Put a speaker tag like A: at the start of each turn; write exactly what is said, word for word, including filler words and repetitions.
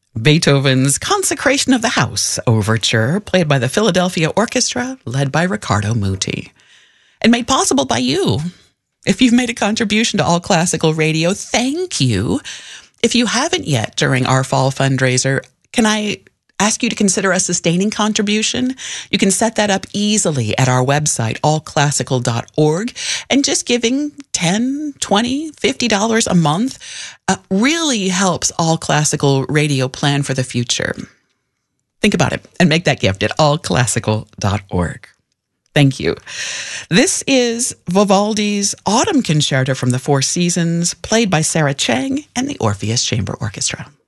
A: Beethoven's Consecration of the House Overture, played by the Philadelphia Orchestra, led by Riccardo Muti, and made possible by you. If you've made a contribution to All Classical Radio, thank you. If you haven't yet during our fall fundraiser, can I ask you to consider a sustaining contribution? You can set that up easily at our website, all classical dot org, and just giving ten, twenty, fifty dollars a month uh, really helps All Classical Radio plan for the future. Think about it and make that gift at all classical dot org. Thank you. This is Vivaldi's Autumn Concerto from the Four Seasons, played by Sarah Chang and the Orpheus Chamber Orchestra.